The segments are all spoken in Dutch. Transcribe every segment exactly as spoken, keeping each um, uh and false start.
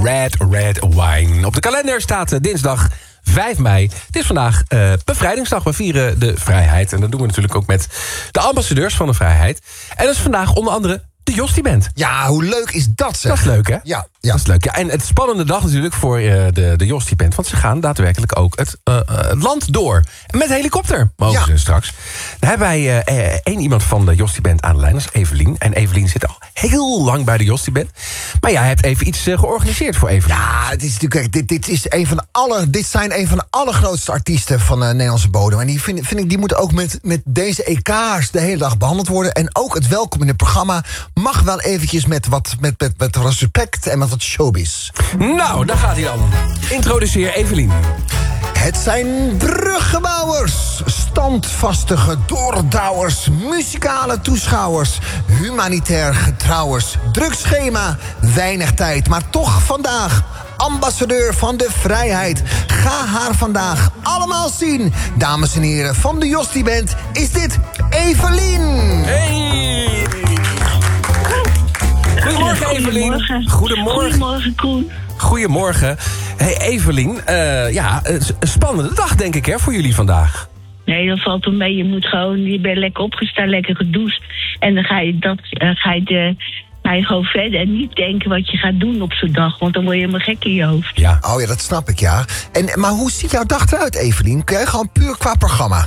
Red Red Wine. Op de kalender staat uh, dinsdag vijf mei. Het is vandaag uh, bevrijdingsdag. We vieren de vrijheid. En dat doen we natuurlijk ook met de ambassadeurs van de vrijheid. En dat is vandaag onder andere de Jostie Band. Ja, hoe leuk is dat, zeg? Dat is leuk, hè? Ja, ja. Dat is leuk. Ja, en het spannende dag natuurlijk voor uh, de, de Jostie Band. Want ze gaan daadwerkelijk ook het uh, uh, land door. Met helikopter mogen ze Ja. straks. Dan hebben wij uh, uh, één iemand van de Jostie Band aan de lijn. Dat is Evelien. En Evelien zit al heel lang bij de Jostie Band. Maar jij hebt even iets uh, georganiseerd voor Evelien. Ja, het is natuurlijk, dit, dit, is een van de aller, dit zijn een van de allergrootste artiesten van de Nederlandse bodem. En die vind, vind ik, die moeten ook met, met deze E K's de hele dag behandeld worden. En ook het welkom in het programma mag wel eventjes met wat met, met, met respect en met wat showbiz. Nou, daar gaat hij dan. Introduceer Evelien. Het zijn bruggebouwers, standvastige doordouwers, muzikale toeschouwers, humanitair getrouwers, druk schema, weinig tijd, maar toch vandaag ambassadeur van de vrijheid. Ga haar vandaag allemaal zien. Dames en heren, van de Jostie Band is dit Evelien. Hey! Goedemorgen, Evelien. Goedemorgen. Goedemorgen. Goedemorgen, Koen. Goedemorgen. Hey, Evelien, uh, ja, een spannende dag denk ik hè, voor jullie vandaag. Nee, dat valt wel mee. Je moet gewoon, je bent lekker opgestaan, lekker gedoucht. En dan ga je, dat, uh, ga je, de, ga je gewoon verder en niet denken wat je gaat doen op zo'n dag. Want dan word je helemaal gek in je hoofd. Ja. Oh ja, dat snap ik, ja. En, maar hoe ziet jouw dag eruit, Evelien? Kun jij gewoon puur qua programma?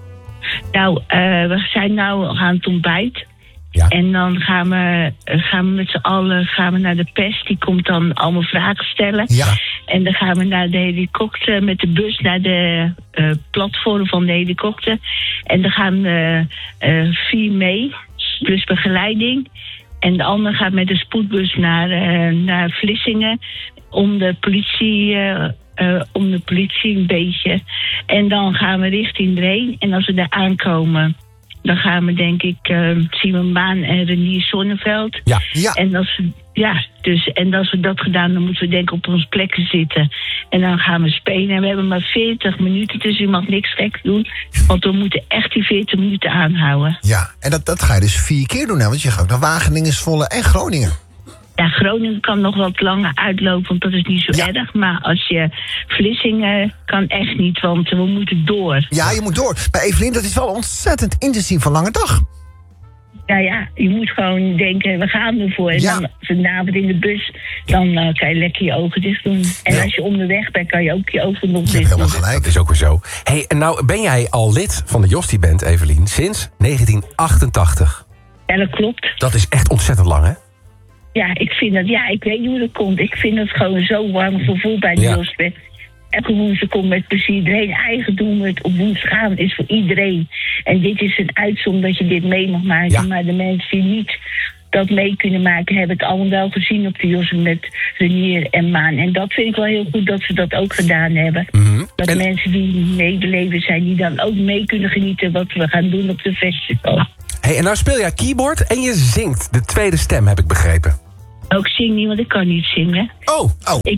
Nou, uh, we zijn nou aan het ontbijt. Ja. En dan gaan we, gaan we met z'n allen gaan we naar de pers. Die komt dan allemaal vragen stellen. Ja. En dan gaan we naar de helikopter met de bus naar de uh, platform van de helikopter. En dan gaan uh, uh, vier mee, plus begeleiding. En de ander gaat met de spoedbus naar, uh, naar Vlissingen om de politie... Uh, Uh, om de politie een beetje. En dan gaan we richting erheen. En als we daar aankomen, dan gaan we denk ik uh, Simon Maan en Renier Zonneveld. Ja. Ja. En als we, ja, dus, en als we dat gedaan, dan moeten we denk ik op onze plekken zitten. En dan gaan we spelen. En we hebben maar veertig minuten, dus je mag niks gek doen. Want we moeten echt die veertig minuten aanhouden. Ja, en dat, dat ga je dus vier keer doen, hè? Want je gaat ook naar Wageningen, Zwolle en Groningen. Ja, Groningen kan nog wat langer uitlopen, want dat is niet zo Ja. erg. Maar als je Vlissingen kan echt niet, want we moeten door. Ja, je moet door. Maar Evelien, dat is wel ontzettend intensief van lange dag. Nou ja, je moet gewoon denken, we gaan ervoor. En Ja. dan vanavond in de bus, dan uh, kan je lekker je ogen dicht doen. En Ja. als je onderweg bent, kan je ook je ogen nog Je hebt dicht doen. helemaal gelijk. Dat is ook weer zo. Hey, en nou ben jij al lid van de Jostie Band, Evelien, sinds negentien achtentachtig. Ja, dat klopt. Dat is echt ontzettend lang, hè? Ja, ik vind dat, ja, ik weet niet hoe dat komt. Ik vind het gewoon zo warm gevoel bij de Ja. Jostie. Elke woensdag komt met plezier iedereen. Eigen doen we het op woensdagavond is voor iedereen. En dit is een uitzondering dat je dit mee mag maken. Ja. Maar de mensen die niet dat mee kunnen maken, hebben het allemaal wel gezien op de Jostie met Renier en Maan. En dat vind ik wel heel goed dat ze dat ook gedaan hebben. Mm-hmm. Dat En- mensen die medeleven zijn, die dan ook mee kunnen genieten wat we gaan doen op de festival. Hey, en nou speel jij keyboard en je zingt de tweede stem, heb ik begrepen. Ook zing niet, want ik kan niet zingen. Oh, Oh, Ik,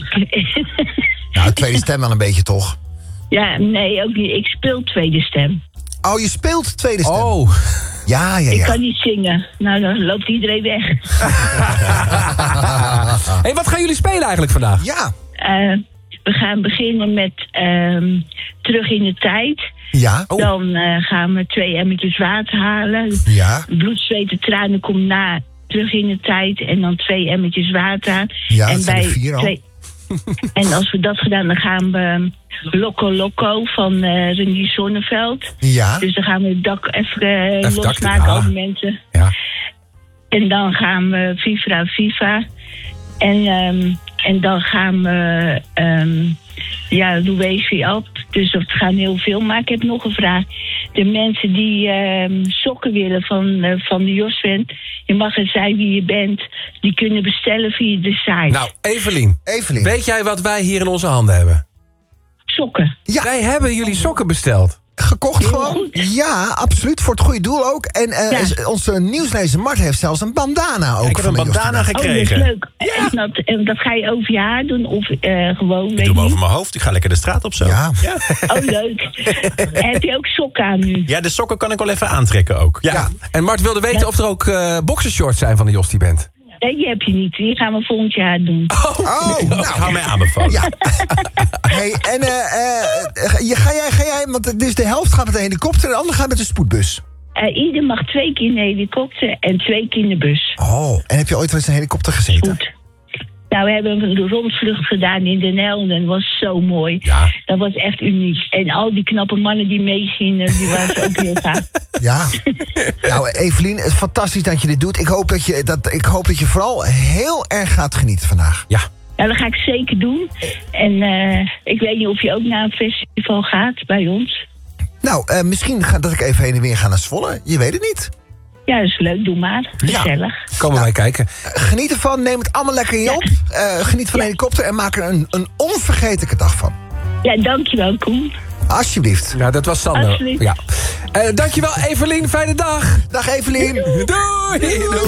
nou, tweede stem wel een beetje, toch? ja, nee, ook niet. Ik speel tweede stem. Oh, je speelt tweede stem. oh. Ja, ja, Ik ja. kan niet zingen. Nou, dan loopt iedereen weg. Hey, wat gaan jullie spelen eigenlijk vandaag? Ja, Uh, we gaan beginnen met um, Terug in de Tijd. ja, Oh. Dan uh, gaan we twee emmertjes water halen. ja, Bloed, zweet en tranen komt na Terug in de Tijd. En dan twee emmertjes water. Ja, en dat zijn er vier al. En als we dat gedaan, dan gaan we um, Loco Loco van uh, Renier Zonneveld. ja. Dus dan gaan we het dak even, uh, Even dak- losmaken, ah. al die mensen. Ja. En dan gaan we Viva Viva. En, um, en dan gaan we um, ja, Louis Fiat. Dus we gaan heel veel. Maar ik heb nog een vraag. De mensen die um, sokken willen van, uh, van de Joswend, je mag er zijn wie je bent, die kunnen bestellen via de site. Nou, Evelien, Evelien. weet jij wat wij hier in onze handen hebben? Sokken. Ja. Wij hebben jullie sokken besteld. Gekocht Heel gewoon? goed. Ja, absoluut. Voor het goede doel ook. En uh, Ja. is- onze nieuwslezer Mart heeft zelfs een bandana ook. Ik heb van een de bandana Jostie Band. Oh, dat is gekregen. leuk. En, dat, en dat ga je over je haar doen of uh, gewoon, Ik weet doe hem je over niet? mijn hoofd. Ik ga lekker de straat op zo. Ja. Ja. Oh, leuk. Heb je ook sokken aan nu? Ja, de sokken kan ik wel even aantrekken ook. Ja. Ja. En Mart wilde weten of er ook uh, boxershorts zijn van de Jostie Band. Nee, die heb je niet. Die gaan we volgend jaar doen. Oh, Oh, nou, nou. hou mij aanbevolen. Ja. Hey, en uh, uh, ga, jij, ga jij, want dus de helft gaat met de helikopter en de andere gaat met de spoedbus. Uh, ieder mag twee keer in de helikopter en twee keer in de bus. Oh, en heb je ooit wel eens in een helikopter gezeten? Goed. Nou, we hebben een rondvlucht gedaan in Den Helder. En dat was zo mooi. Ja. Dat was echt uniek. En al die knappe mannen die meegingen, die waren ook heel gaaf. Ja. Nou, Evelien, het is fantastisch dat je dit doet. Ik hoop dat je, dat, ik hoop dat je vooral heel erg gaat genieten vandaag. Ja. Nou, dat ga ik zeker doen. En uh, ik weet niet of je ook naar een festival gaat bij ons. Nou, uh, misschien ga, dat ik even heen en weer ga naar Zwolle. Je weet het niet. Ja, dat is leuk. Doe maar. Gezellig. Komen wij kijken. Uh, geniet ervan, neem het allemaal lekker in je op. Uh, geniet van de Ja. helikopter en maak er een, een onvergetelijke dag van. Ja, dankjewel, Koen. Alsjeblieft. Ja, dat was Sander. Alsjeblieft. Ja. Uh, dankjewel, Evelien. Fijne dag. Dag Evelien. Doei. Doei.